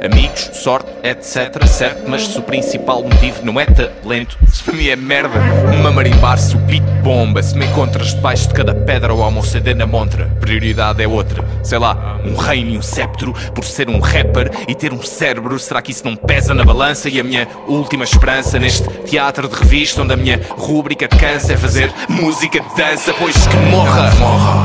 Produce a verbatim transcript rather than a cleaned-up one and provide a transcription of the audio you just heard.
amigos, sorte, etc, certo? Mas se o principal motivo não é talento, se para mim é merda, uma marimbar-se o beat bomba. Se me encontras debaixo de cada pedra ou há uma C D na montra, prioridade é outra. Sei lá, um reino e um sceptro por ser um rapper e ter um cérebro. Será que isso não pesa na balança? E a minha última esperança neste teatro de revista, onde a minha rúbrica de câncer é fazer música de dança, pois que morra, morra.